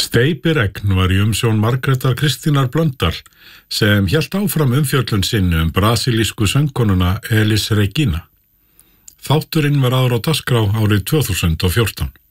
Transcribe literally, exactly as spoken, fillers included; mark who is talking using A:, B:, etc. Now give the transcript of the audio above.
A: Steypiregn var í umsjón Margrétar Kristínar Blöndal sem hélt áfram umfjöllun sinni um brasilísku söngkonuna Elis Regina. Þátturinn var áður á dagskrá árið tvö þúsund og fjórtán.